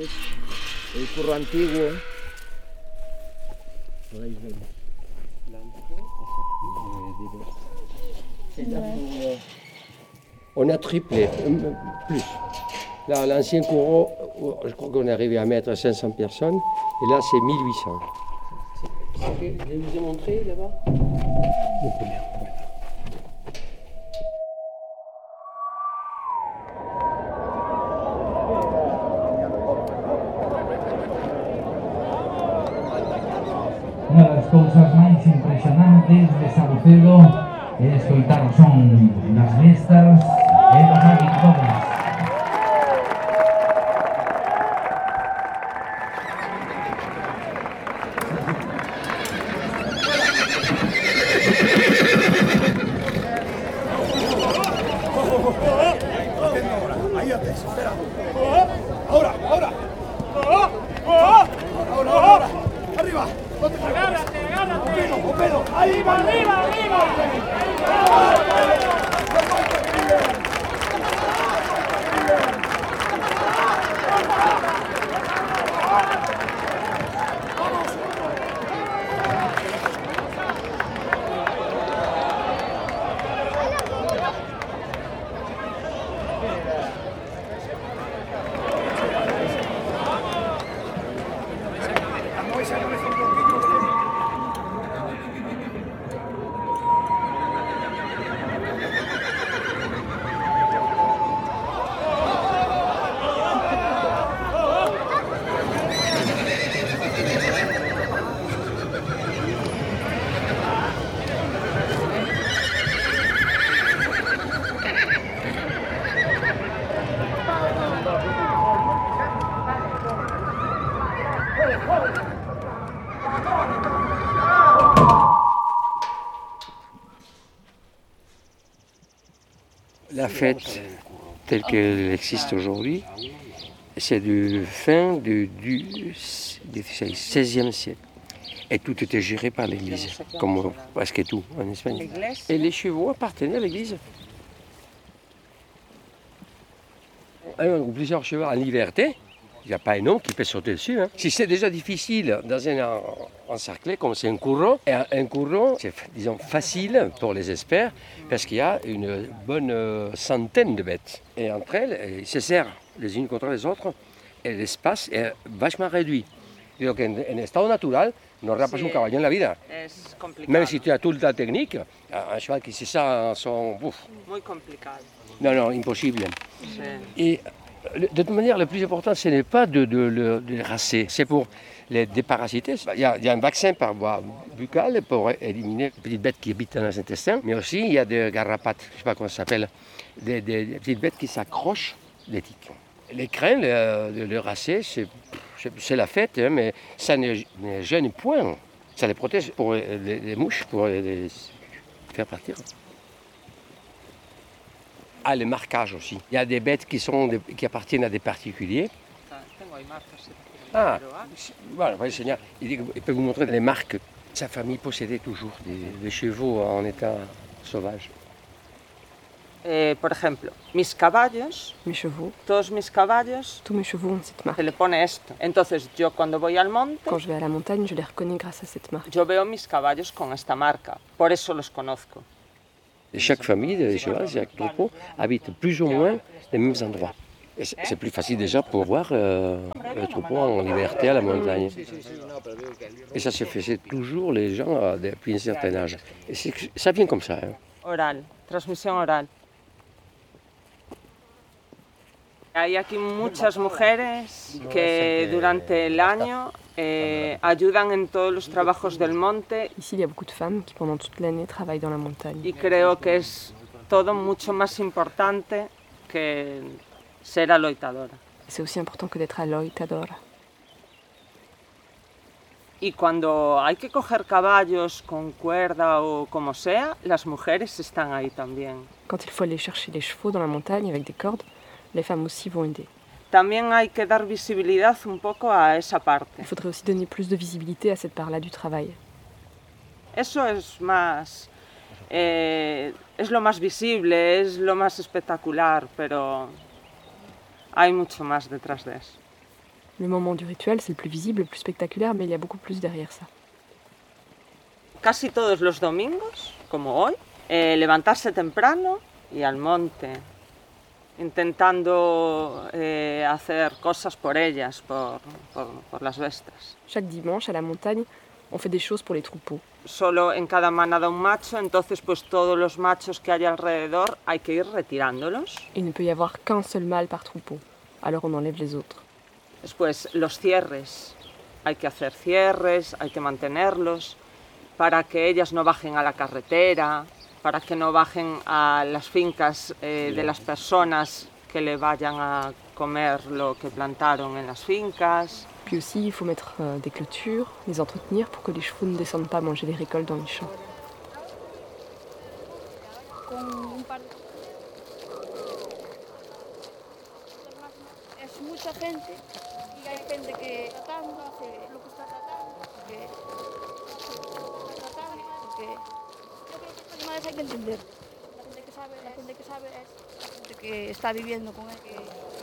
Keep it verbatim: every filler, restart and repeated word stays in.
Es el curro antiguo. Podéis ver. On a triplé, plus. Là, l'ancien courreau, je crois qu'on est arrivé à mettre cinq cents personnes, et là, c'est mille huit cents. Je vous ai montré là-bas. Beaucoup bien. Una de las cousas máis impresionantes de Saucedo é escoitar o son das bestas e das agricultores. Ahí antes, espera. Ahora, ahora. Ahora, ahora, ahora. Arriba. Agárrate, agárrate. Pelo, pelo. Ahí va, arriba, arriba. La fête telle qu'elle existe aujourd'hui, c'est de fin du, du, du seizième siècle. Et tout était géré par l'Église, comme presque tout en Espagne. Et les chevaux appartenaient à l'Église. Alors, plusieurs chevaux en liberté, il n'y a pas un homme qui peut sauter dessus. Hein. Si c'est déjà difficile dans un encerclé comme c'est un courron, et un, un courron, c'est disons facile pour les experts parce qu'il y a une bonne centaine de bêtes. Et entre elles, elles se serrent les unes contre les autres et l'espace est vachement réduit. Donc en, en état natural, no rapas un caballo en la vida. Même si tu as toute la technique, un cheval qui se serre son... Ouf. Muy complicado. Non, non, impossible. Sí. Et de toute manière, le plus important, ce n'est pas de, de, de, de les raser, c'est pour les déparasiter. Il y, a, il y a un vaccin par voie buccale pour éliminer les petites bêtes qui habitent dans les intestins, mais aussi il y a des garrapates, je ne sais pas comment ça s'appelle, des, des, des petites bêtes qui s'accrochent des tiques. Les crins, le, de les raser, c'est, c'est la fête, hein, mais ça ne, ne gêne point. Ça les protège pour les, les mouches, pour les faire partir. Ah, les marquages aussi. Il y a des bêtes qui, sont des, qui appartiennent à des particuliers. Ah, voilà, il peut vous montrer les marques. Sa famille possédait toujours des, des chevaux en état sauvage. Eh, por ejemplo, mis caballos, mes chevaux, todos mis caballos, tous mes chevaux ont cette marque. Se le pone esto. Entonces yo cuando voy al monte, quand je vais à la montagne, je les reconnais grâce à cette marque. Yo veo mis caballos con esta marca, por eso los conozco. Et chaque famille de cheval, chaque troupeau, habite plus ou moins les mêmes endroits. Et c'est plus facile déjà pour voir euh, le troupeau en liberté à la montagne. Et ça se faisait toujours les gens euh, depuis un certain âge. Et ça vient comme ça. Hein. Oral, transmisión oral. Hay aquí muchas mujeres que durante el año eh, ayudan en todos los trabajos del monte. Ici, il y a beaucoup de femmes qui pendant toute l'année travaillent dans la montagne. Y creo que es todo mucho más importante que ser aloitadora. C'est aussi important que d'être aloitadora. Y cuando hay que coger caballos con cuerda o como sea, las mujeres están ahí también. Quand il faut aller chercher les chevaux dans la montagne avec des cordes, les femmes aussi vont aider. También hay que dar visibilidad un poco a esa parte. Il faudrait aussi donner plus de visibilité à cette part-là du travail. Eso es más, eh, es lo más visible, es lo más espectacular, pero hay mucho más detrás de eso. Le moment du rituel, c'est le plus visible, le plus spectaculaire, mais il y a beaucoup plus derrière ça. Casi todos los domingos, como hoy, eh, levantarse temprano y al monte, intentando eh, hacer cosas por ellas, por, por, por las bestas. Chaque dimanche, à la montagne, on fait des choses pour les troupeaux. Solo en cada manada un macho, entonces pues todos los machos que hay alrededor hay que ir retirándolos. Il ne peut y avoir qu'un seul mâle par troupeau, alors on enlève les autres. Después los cierres, hay que hacer cierres, hay que mantenerlos para que ellas no bajen a la carretera, para que no bajen a las fincas eh, de las personas que le vayan a comer lo que plantaron en las fincas. Puis aussi, il faut mettre euh, des clôtures, les entretenir pour que les chevaux ne descendent pas manger les récoltes dans les champs. Es mucha gente y hay gente que tratando, hace lo que está tratando, porque, tratando, porque yo creo que estas animales hay que entender. La gente que sabe, la gente que sabe es la gente que está viviendo con él, que